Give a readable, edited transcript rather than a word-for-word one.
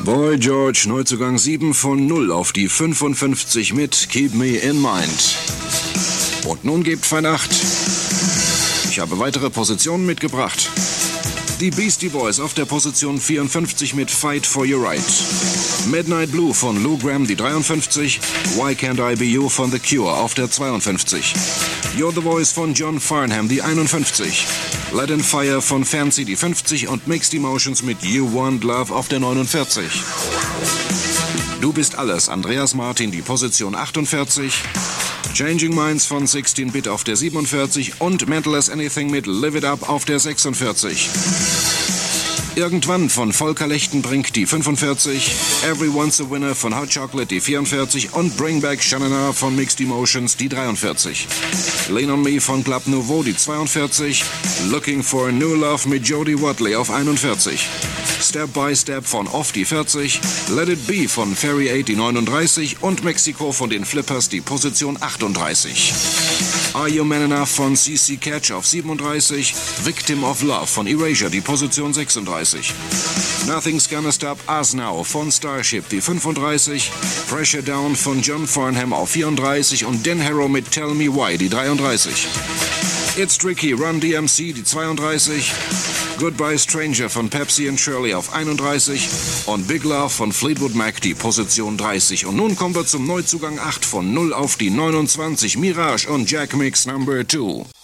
Boy George, Neuzugang 7 von 0 auf die 55 mit Keep Me in Mind. Und nun gebt fein Acht. Ich habe weitere Positionen mitgebracht. Die Beastie Boys auf der Position 54 mit Fight for Your Right. Midnight Blue von Lou Gramm, die 53. Why Can't I Be You von The Cure auf der 52. You're the Voice von John Farnham, die 51. Let in Fire von Fancy, die 50. Und Mixed Emotions mit You Want Love auf der 49. Du bist alles, Andreas Martin, die Position 48. Changing Minds von 16-Bit auf der 47 und Mental as Anything mit Live It Up auf der 46. Irgendwann von Volker Lechtenbrink die 45, Everyone's a Winner von Hot Chocolate die 44 und Bring Back Shanana von Mixed Emotions die 43. Lean on Me von Club Nouveau die 42, Looking for a New Love mit Jody Watley auf 41. Step by Step von Off die 40, Let It Be von Ferry 8 die 39 und Mexico von den Flippers die Position 38. Are You Man Enough von CC Catch auf 37, Victim of Love von Erasure die Position 36. Nothing's Gonna Stop Us Now von Starship die 35, Pressure Down von John Farnham auf 34 und Dan Harrow mit Tell Me Why die 33. It's Tricky, Run DMC die 32, Goodbye Stranger von Pepsi and Shirley auf 31 und Big Love von Fleetwood Mac die Position 30. Und nun kommen wir zum Neuzugang 8 von 0 auf die 29, Mirage und Jack Mix Number 2.